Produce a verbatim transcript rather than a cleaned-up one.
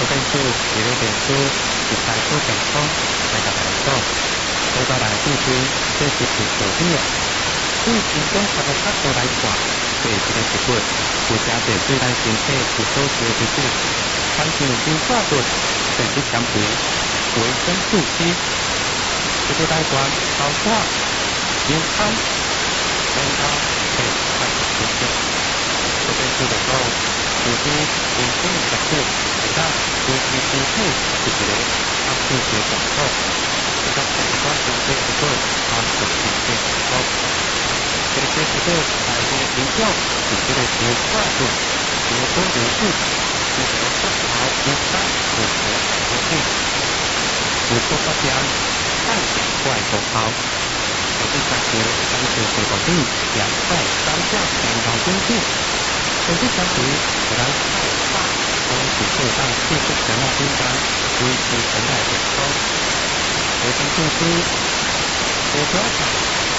这本书写了本书，是财富健康来甲大家讲，我到来地区这是是手机啊，从健康学的角度来看，这是一个一本有真侪对咱身体有所需的知识，反正精华论、膳食减肥、维生素 C， 这个来讲包括健康、健康的产品知识。这本书的讲，有些健康的知识，会当对其身体是一个absolute的广告。这个健康知识一本absolute的广告。这个知识内容比较是这个精华论、健康元素，是由不同健康有所决定。有所发现，太怪可靠。我是相信相信是否定两块三价健康中性。手机产品可能太大，都只是让技术全面订单维持存在健康。维生素 C， 我主要讲